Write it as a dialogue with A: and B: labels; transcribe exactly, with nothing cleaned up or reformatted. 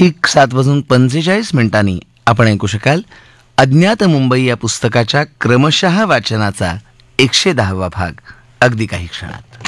A: ठीक सात वाजून पंचेचाळीस मिनिटांनी आपण ऐकू शकाल अज्ञात मुंबई या पुस्तकाच्या क्रमशः वाचनाचा एकशे दहावा भाग अगदी काही क्षणात.